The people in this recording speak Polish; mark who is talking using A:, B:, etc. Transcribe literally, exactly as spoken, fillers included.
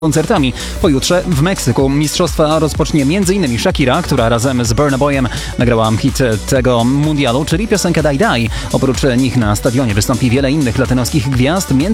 A: koncertami. Pojutrze w Meksyku mistrzostwa rozpocznie między innymi Shakira, która razem z Burna Boyem nagrała hit tego mundialu, czyli piosenkę Daj Daj. Oprócz nich na stadionie wystąpi wiele innych latynoskich gwiazd,